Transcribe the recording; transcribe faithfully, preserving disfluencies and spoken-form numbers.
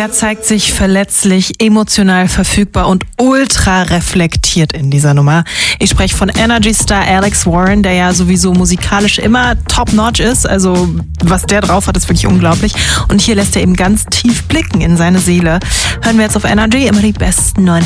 Der zeigt sich verletzlich, emotional verfügbar und ultra reflektiert in dieser Nummer. Ich spreche von Energy-Star Alex Warren, der ja sowieso musikalisch immer top-notch ist. Also was der drauf hat, ist wirklich unglaublich. Und hier lässt er eben ganz tief blicken in seine Seele. Hören wir jetzt auf Energy immer die besten neuen